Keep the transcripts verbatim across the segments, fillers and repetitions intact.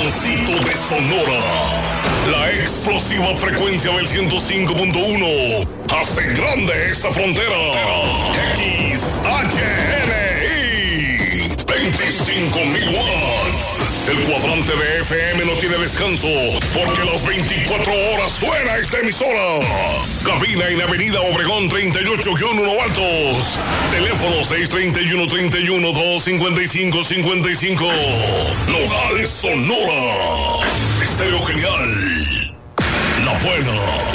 Rinconcito de Sonora. La explosiva frecuencia del ciento cinco punto uno hace grande esta frontera. X H N I veinticinco mil watts. El cuadrante de F M no tiene descanso porque las veinticuatro horas suena esta emisora. Cabina en Avenida Obregón treinta y ocho uno Altos. Teléfono seis treinta y uno, treinta y uno, dos cincuenta y cinco, cincuenta y cinco. Nogales, Sonora. Estéreo Genial. La buena.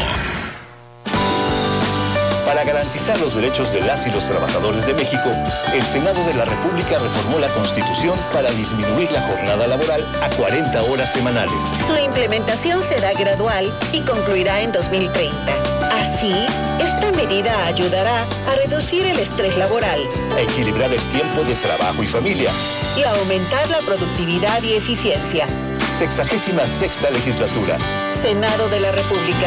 Para garantizar los derechos de las y los trabajadores de México, el Senado de la República reformó la Constitución para disminuir la jornada laboral a cuarenta horas semanales. Su implementación será gradual y concluirá en dos mil treinta. Así, esta medida ayudará a reducir el estrés laboral, a equilibrar el tiempo de trabajo y familia y a aumentar la productividad y eficiencia. Sexagésima sexta legislatura. Senado de la República.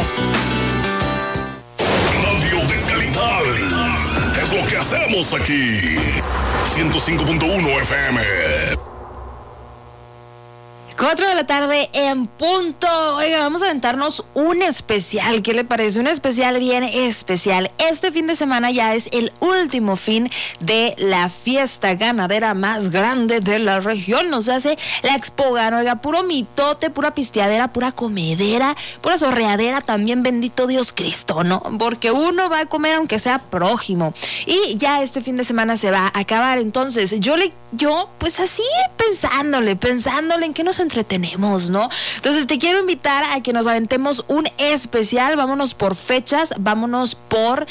Es lo que hacemos aquí. ciento cinco punto uno F M. Cuatro de la tarde en punto. Oiga, vamos a aventarnos un especial. ¿Qué le parece? Un especial bien especial. Este fin de semana ya es el último fin de la fiesta ganadera más grande de la región. Nos hace la Expo Gano. Oiga, puro mitote, pura pisteadera, pura comedera, pura sorreadera también, bendito Dios Cristo, ¿no? Porque uno va a comer aunque sea prójimo. Y ya este fin de semana se va a acabar. Entonces, yo le, yo, pues así pensándole, pensándole en qué nos entretenemos, ¿no? Entonces te quiero invitar a que nos aventemos un especial. Vámonos por fechas, vámonos por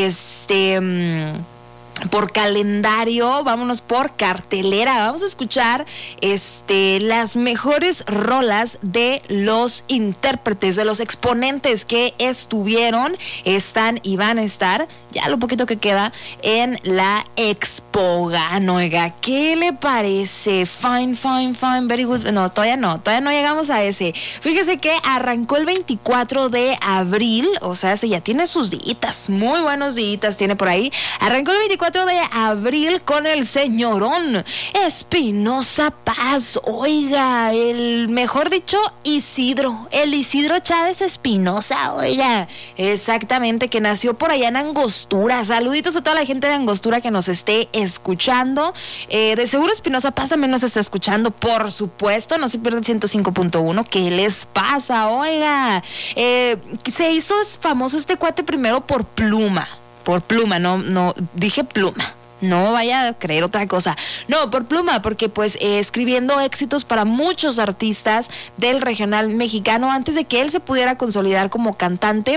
este mmm, por calendario, vámonos por cartelera. Vamos a escuchar este las mejores rolas de los intérpretes, de los exponentes que estuvieron, están y van a estar, ya lo poquito que queda, en la Expo Gano. Oiga, ¿qué le parece? Fine, fine, fine, very good. No, todavía no, todavía no llegamos a ese. Fíjese que arrancó el veinticuatro de abril, o sea, se ya tiene sus días, muy buenos días tiene por ahí. Arrancó el veinticuatro de abril con el señorón Espinosa Paz. Oiga, el mejor dicho Isidro, el Isidro Chávez Espinosa, oiga, exactamente, que nació por allá en Angostura. Saluditos a toda la gente de Angostura que nos esté escuchando. Eh, de seguro Espinosa Paz también nos está escuchando, por supuesto. No se pierdan ciento cinco punto uno. ¿Qué les pasa? Oiga, eh, se hizo famoso este cuate primero por Pluma. Por Pluma, no, no, dije Pluma. No vaya a creer otra cosa. No, por Pluma, porque pues eh, escribiendo éxitos para muchos artistas del regional mexicano antes de que él se pudiera consolidar como cantante.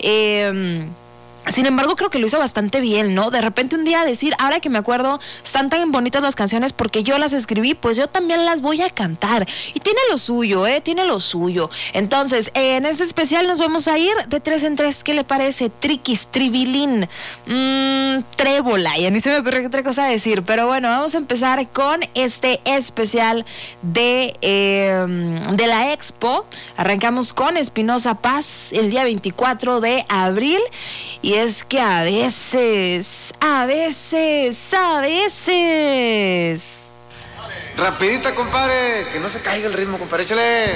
Eh... Sin embargo, creo que lo hizo bastante bien, ¿no? De repente un día decir, ahora que me acuerdo, están tan bonitas las canciones porque yo las escribí, pues yo también las voy a cantar. Y tiene lo suyo, ¿eh? Tiene lo suyo. Entonces, eh, en este especial nos vamos a ir de tres en tres. ¿Qué le parece? Triquis, tribilín, mmm, trébola. Ya ni se me ocurre qué otra cosa decir. Pero bueno, vamos a empezar con este especial de, eh, de la Expo. Arrancamos con Espinosa Paz el día veinticuatro de abril. Y es que a veces, a veces, a veces. Rapidita, compadre, que no se caiga el ritmo, compadre, échale.